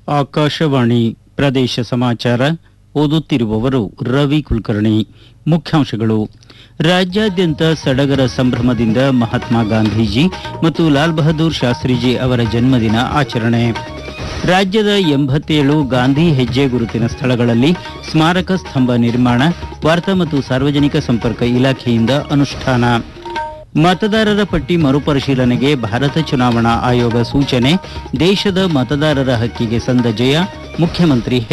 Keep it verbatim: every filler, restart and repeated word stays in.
ಆಕಾಶವಾಣಿ ಪ್ರದೇಶ ಸಮಾಚಾರ ಓದುತ್ತಿರುವವರು ರವಿ ಕುಲಕರ್ಣಿ. ಮುಖ್ಯಾಂಶಗಳು. ರಾಜ್ಯಾದ್ಯಂತ ಸಡಗರ ಸಂಭ್ರಮದಿಂದ ಮಹಾತ್ಮ ಗಾಂಧೀಜಿ ಮತ್ತು ಲಾಲ್ ಬಹದ್ದೂರ್ ಶಾಸ್ತ್ರೀಜಿ ಅವರ ಜನ್ಮದಿನ ಆಚರಣೆ. ರಾಜ್ಯದ ಎಂಬತ್ತೇಳು ಗಾಂಧಿ ಹೆಜ್ಜೆ ಗುರುತಿನ ಸ್ಥಳಗಳಲ್ಲಿ ಸ್ಮಾರಕ ಸ್ತಂಭ ನಿರ್ಮಾಣ, ವಾರ್ತಾ ಮತ್ತು ಸಾರ್ವಜನಿಕ ಸಂಪರ್ಕ ಇಲಾಖೆಯಿಂದ ಅನುಷ್ಠಾನ. ಮತದಾರರ ಪಟ್ಟಿ ಮರುಪರಿಶೀಲನೆಗೆ ಭಾರತ ಚುನಾವಣಾ ಆಯೋಗ ಸೂಚನೆ. ದೇಶದ ಮತದಾರರ ಹಕ್ಕಿಗೆ ಸಂದ ಜಯ, ಮುಖ್ಯಮಂತ್ರಿ